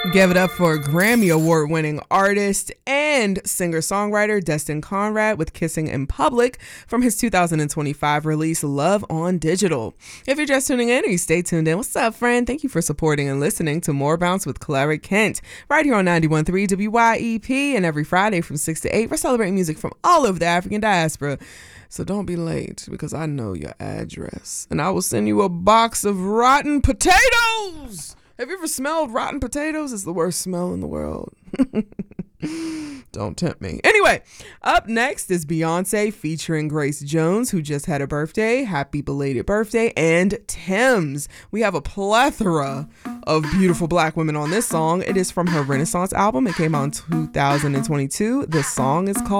Give it up for Grammy Award winning artist and singer-songwriter Destin Conrad with Kissing in Public from his 2025 release Love on Digital. If you're just tuning in or you stay tuned in, what's up, friend? Thank you for supporting and listening to More Bounce with Clara Kent right here on 91.3 WYEP, and every Friday from 6 to 8 we're celebrating music from all over the African diaspora. So don't be late because I know your address and I will send you a box of rotten potatoes. Have you ever smelled rotten potatoes? It's the worst smell in the world. Don't tempt me. Anyway, up next is Beyonce featuring Grace Jones, who just had a birthday. Happy belated birthday. And Tems. We have a plethora of beautiful black women on this song. It is from her Renaissance album. It came out in 2022. The song is called